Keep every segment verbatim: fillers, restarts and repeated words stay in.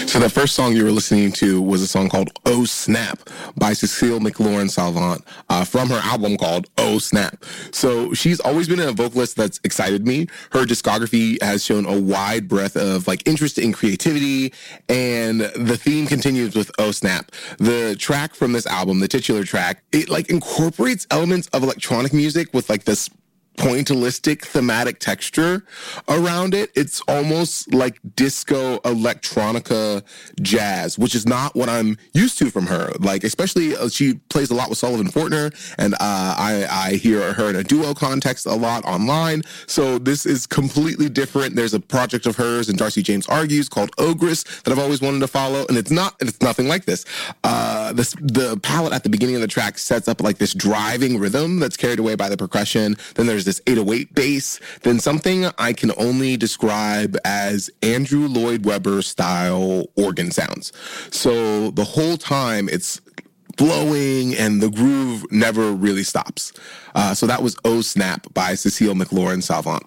So the first song you were listening to was a song called Oh Snap by Cecile McLaurin Salvant uh, from her album called Oh Snap. So she's always been a vocalist that's excited me. Her discography has shown a wide breadth of like interest in creativity, and the theme continues with Oh Snap. The track from this album, the titular track, it like incorporates elements of electronic music with like this pointillistic thematic texture around it. It's almost like disco electronica jazz, which is not what I'm used to from her. Like, especially uh, she plays a lot with Sullivan Fortner, and uh, I, I hear her in a duo context a lot online. So this is completely different. There's a project of hers and Darcy James Argues called Ogress that I've always wanted to follow, and it's not, it's nothing like this. Uh, this the palette at the beginning of the track sets up like this driving rhythm that's carried away by the percussion. Then there's this eight oh eight bass, then something I can only describe as Andrew Lloyd Webber style organ sounds. So the whole time it's flowing and the groove never really stops. Uh, so that was Oh Snap by Cecile McLaurin Salvant.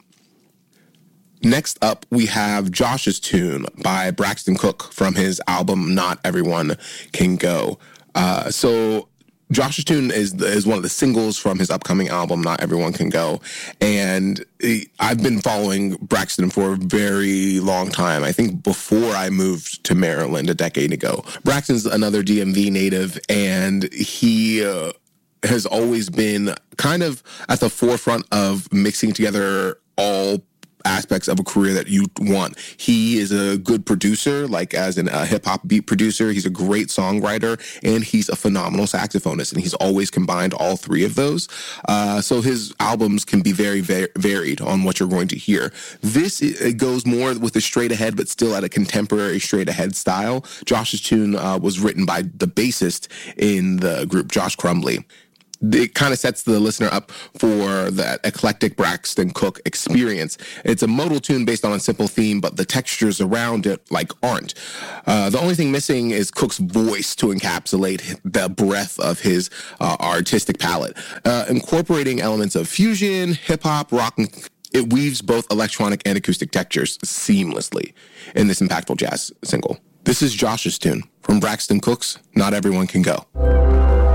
Next up, we have Josh's Tune by Braxton Cook from his album Not Everyone Can Go. Uh, so Josh's Tune is is one of the singles from his upcoming album, Not Everyone Can Go. And I've been following Braxton for a very long time. I think before I moved to Maryland a decade ago. Braxton's another D M V native, and he uh, has always been kind of at the forefront of mixing together all aspects of a career that you want. He is a good producer, like as a uh, hip-hop beat producer. He's a great songwriter, and he's a phenomenal saxophonist, and he's always combined all three of those. Uh, so his albums can be very, very varied on what you're going to hear. This it goes more with the straight ahead, but still at a contemporary straight ahead style. Josh's Tune uh, was written by the bassist in the group, Josh Crumbly. It kind of sets the listener up for that eclectic Braxton Cook experience. It's a modal tune based on a simple theme, but the textures around it, like, aren't. Uh, the only thing missing is Cook's voice to encapsulate the breadth of his uh, artistic palette. Uh, incorporating elements of fusion, hip-hop, rock, and it weaves both electronic and acoustic textures seamlessly in this impactful jazz single. This is Josh's Tune from Braxton Cook's Not Everyone Can Go.